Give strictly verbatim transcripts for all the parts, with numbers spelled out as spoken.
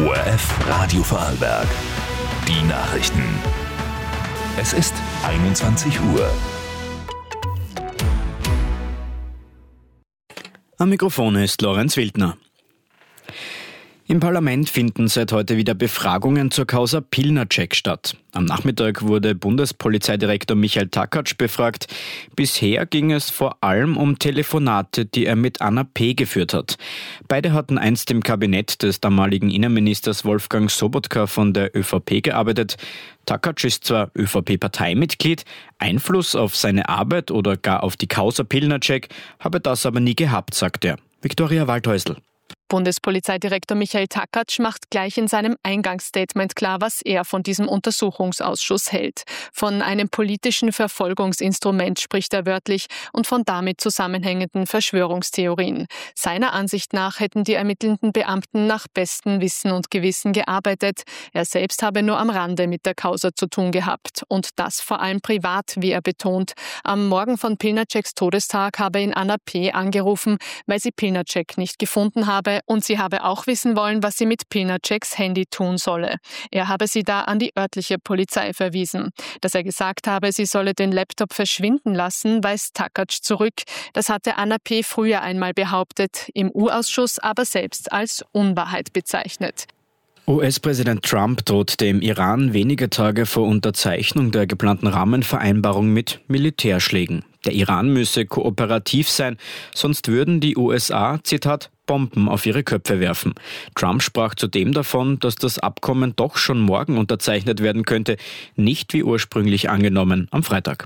O R F Radio Vorarlberg. Die Nachrichten. Es ist einundzwanzig Uhr. Am Mikrofon ist Lorenz Wildner. Im Parlament finden seit heute wieder Befragungen zur Causa Pilnacek statt. Am Nachmittag wurde Bundespolizeidirektor Michael Takatsch befragt. Bisher ging es vor allem um Telefonate, die er mit Anna P. geführt hat. Beide hatten einst im Kabinett des damaligen Innenministers Wolfgang Sobotka von der ÖVP gearbeitet. Takatsch ist zwar ÖVP-Parteimitglied, Einfluss auf seine Arbeit oder gar auf die Causa Pilnacek habe das aber nie gehabt, sagt er. Viktoria Waldhäusl. Bundespolizeidirektor Michael Takatsch macht gleich in seinem Eingangsstatement klar, was er von diesem Untersuchungsausschuss hält. Von einem politischen Verfolgungsinstrument spricht er wörtlich und von damit zusammenhängenden Verschwörungstheorien. Seiner Ansicht nach hätten die ermittelnden Beamten nach bestem Wissen und Gewissen gearbeitet. Er selbst habe nur am Rande mit der Causa zu tun gehabt. Und das vor allem privat, wie er betont. Am Morgen von Pilnaceks Todestag habe ihn Anna P. angerufen, weil sie Pilnacek nicht gefunden habe. Und sie habe auch wissen wollen, was sie mit Pilnaceks Handy tun solle. Er habe sie da an die örtliche Polizei verwiesen. Dass er gesagt habe, sie solle den Laptop verschwinden lassen, weist Takatsch zurück. Das hatte Anna P. früher einmal behauptet, im U-Ausschuss aber selbst als Unwahrheit bezeichnet. U S-Präsident Trump droht dem Iran wenige Tage vor Unterzeichnung der geplanten Rahmenvereinbarung mit Militärschlägen. Der Iran müsse kooperativ sein, sonst würden die U S A, Zitat, Bomben auf ihre Köpfe werfen. Trump sprach zudem davon, dass das Abkommen doch schon morgen unterzeichnet werden könnte, nicht wie ursprünglich angenommen am Freitag.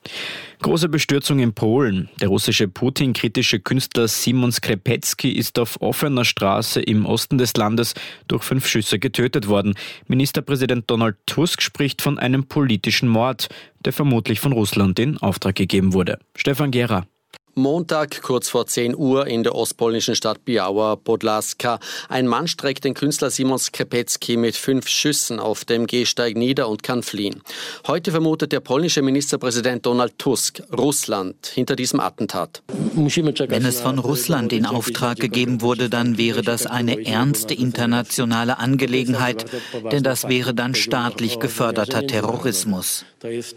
Große Bestürzung in Polen. Der russische Putin-kritische Künstler Simon Skrzepecki ist auf offener Straße im Osten des Landes durch fünf Schüsse getötet worden. Ministerpräsident Donald Tusk spricht von einem politischen Mord, der vermutlich von Russland in Auftrag gegeben wurde. Stefan Gera. Montag, kurz vor zehn Uhr in der ostpolnischen Stadt Biała Podlaska. Ein Mann streckt den Künstler Simon Skrzepecki mit fünf Schüssen auf dem Gehsteig nieder und kann fliehen. Heute vermutet der polnische Ministerpräsident Donald Tusk Russland hinter diesem Attentat. Wenn es von Russland in Auftrag gegeben wurde, dann wäre das eine ernste internationale Angelegenheit, denn das wäre dann staatlich geförderter Terrorismus.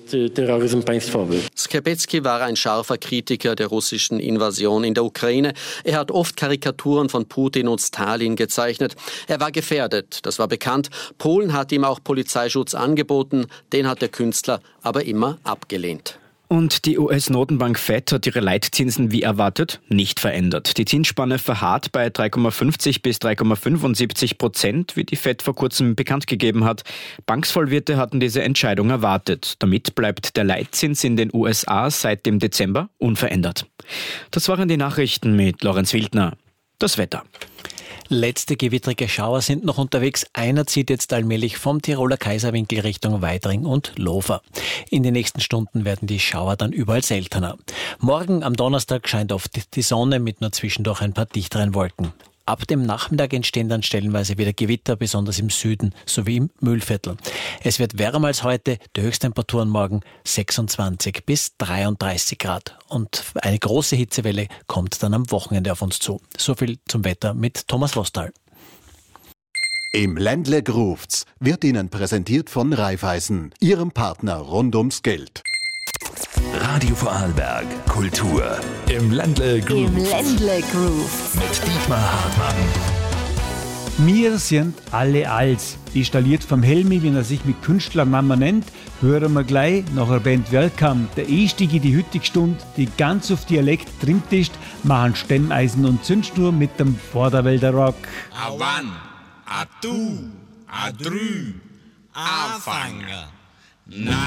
Skrzepecki war ein scharfer Kritiker der russischen Invasion in der Ukraine. Er hat oft Karikaturen von Putin und Stalin gezeichnet. Er war gefährdet, das war bekannt. Polen hat ihm auch Polizeischutz angeboten, den hat der Künstler aber immer abgelehnt. Und die U S-Notenbank Fed hat ihre Leitzinsen wie erwartet nicht verändert. Die Zinsspanne verharrt bei drei Komma fünfzig bis drei Komma fünfundsiebzig Prozent, wie die Fed vor kurzem bekannt gegeben hat. Banksvollwirte hatten diese Entscheidung erwartet. Damit bleibt der Leitzins in den U S A seit dem Dezember unverändert. Das waren die Nachrichten mit Lorenz Wildner. Das Wetter. Letzte gewittrige Schauer sind noch unterwegs. Einer zieht jetzt allmählich vom Tiroler Kaiserwinkel Richtung Weidring und Lofer. In den nächsten Stunden werden die Schauer dann überall seltener. Morgen am Donnerstag scheint oft die Sonne mit nur zwischendurch ein paar dichteren Wolken. Ab dem Nachmittag entstehen dann stellenweise wieder Gewitter, besonders im Süden sowie im Mühlviertel. Es wird wärmer als heute, die Höchsttemperaturen morgen sechsundzwanzig bis dreiunddreißig Grad. Und eine große Hitzewelle kommt dann am Wochenende auf uns zu. So viel zum Wetter mit Thomas Wostal. Im Ländle ruft's wird Ihnen präsentiert von Raiffeisen, Ihrem Partner rund ums Geld. Radio Vorarlberg, Kultur. Im Ländle Groove. Im Ländle Groove. Mit Dietmar Hartmann. Wir sind alle als. Installiert vom Helmi, wenn er sich mit Künstlernamen nennt, hören wir gleich nach der Band Welcome. Der Einstieg in die heutige Stunde, die ganz auf Dialekt trimmt ist, machen Stemmeisen und Zündschnur mit dem Vorderwälder Rock. A one, a two, a three, a fangen. Na